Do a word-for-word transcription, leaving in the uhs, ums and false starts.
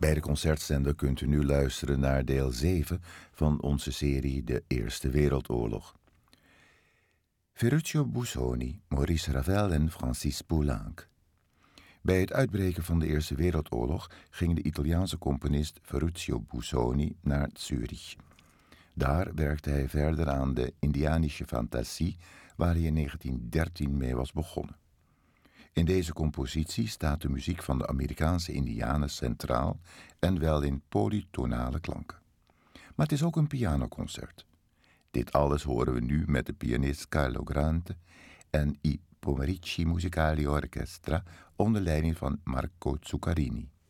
Bij de concertzender kunt u nu luisteren naar deel zeven van onze serie De Eerste Wereldoorlog. Ferruccio Busoni, Maurice Ravel en Francis Poulenc. Bij het uitbreken van de Eerste Wereldoorlog ging de Italiaanse componist Ferruccio Busoni naar Zurich. Daar werkte hij verder aan de Indianische Fantasie, waar hij in negentien dertien mee was begonnen. In deze compositie staat de muziek van de Amerikaanse Indianen centraal en wel in polytonale klanken. Maar het is ook een pianoconcert. Dit alles horen we nu met de pianist Carlo Grante en I Pomerici Musicali Orchestra onder leiding van Marco Zuccarini.